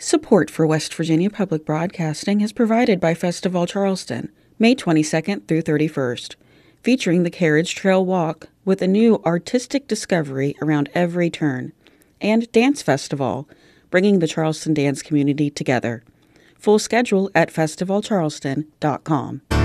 Support for West Virginia Public Broadcasting is provided by Festival Charleston, May 22nd through 31st, featuring the Carriage Trail Walk with a new artistic discovery around every turn, and Dance Festival, bringing the Charleston dance community together. Full schedule at festivalcharleston.com.